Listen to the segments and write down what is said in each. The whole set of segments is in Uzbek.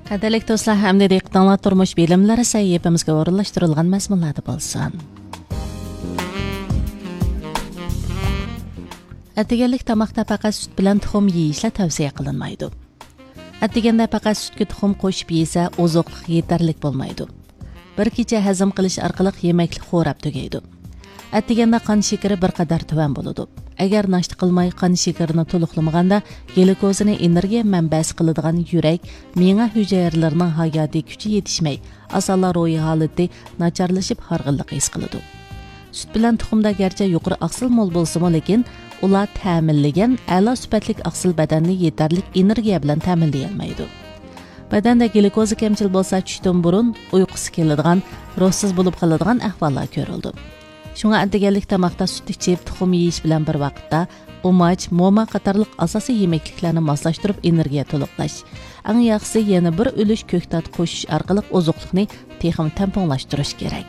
Qadrli do'stlar, hamda diqqatinglar turmush bilimlari sahifamizga o'rinlashtirilgan mazmunlarda bo'lsin. Atdiganlik tamoqda faqat sut bilan tuxum yeyishlar tavsiya qilinmaydi. Atdiganda faqat sutga tuxum qo'shib yesa, ozuqlik yetarlik bo'lmaydi. Bir kecha hazm qilish orqali yemaklik xo'rab tugaydi. Atdiganda qon shakari bir qadar tuvan bo'ladi. Agar nashta qilmay qon shakarini to'liqlamaganda, glukozani energiya manbasi qiladigan yurak, miya hujayralarining hayotiy kuchi yetishmay, asalla ro'yi holati nacharlashib harg'inlik his qiladi. Sut bilan tuxumda garchi yuqori oqsil mo'l bo'lsa-mu, lekin ular ta'minlagan a'lo sifatli oqsil badanni yetarli energiya bilan ta'minlay olmaydi. Badanda glukoza kamchil bo'lsa, tushdan burun uyqusi keladigan, ruhsiz bo'lib qoladigan ahvollar ko'rildi. Shunga atdiganlik tamoqda sut ichib, tuxum yeyish bilan bir vaqtda umach, moma qatorliq asosiy yemekliklarni moslashtirib energiya to'liqlash. Eng yaxshisi yana bir ulush ko'ktat qo'shish orqali ozuqlikni texim tamponlashtirish kerak.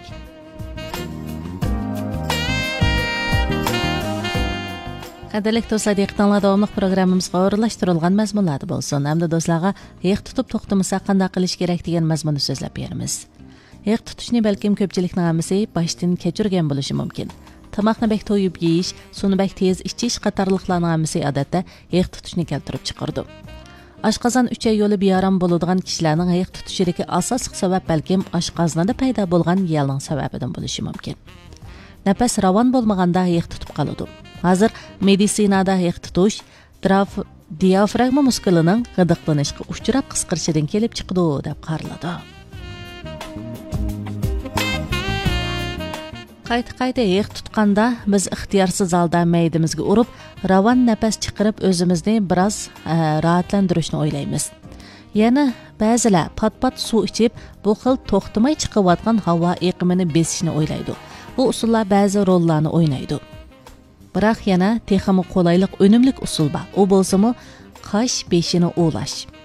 Qadrli do'stlar, diqqatinglar davomli programmamizga o'rinlashtirilgan mazmunlarda bo'lsin. Hamda do'stlarga yig' tutib to'xtamasa qanday qilish kerak degan mazmunni so'zlab beramiz. Yig' tutishni balkim ko'pchilikning hammasi boshdan kechirgan bo'lishi mumkin. Tamoqni bek to'yib yeyish, suvni bek tez ichish qatorliqlarning hammasi odatda yig' tutishni keltirib chiqardi. Oshqozon uchay yo'li beyaram bo'ladigan kishilarning yig' tutishidagi asosiy sabab balkim oshqozonda paydo bo'lgan yalning sababidan bo'lishi mumkin. Nafas ravon bo'lmaganda yig' tutib qoladi. Hozir meditsinada yig' tutish diafragma muskelining g'idiqlanishga uchrab qisqarishidan kelib chiqdi deb qaraladi. Qayta yig' tutqanda biz ixtiyorsiz holda maydamizga urib, ravon nafas chiqarib o'zimizni biroz rahatlantirishni o'ylaymiz. Yana ba'zilar pat-pat suv ichib, bu xil to'xtamay chiqayotgan havo oqimini besishni o'ylaydi. Bu usullar ba'zi rollarni o'ynaydi. Biroq yana texmi qo'laylik, unumlik usul bor. U bo'lsa-mu, qosh beshini o'lash.